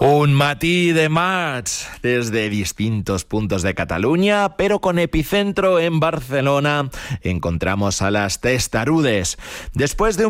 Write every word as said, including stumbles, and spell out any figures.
Un matí de maig desde distintos puntos de Cataluña, pero con epicentro en Barcelona, encontramos a las Testarudes. Después de un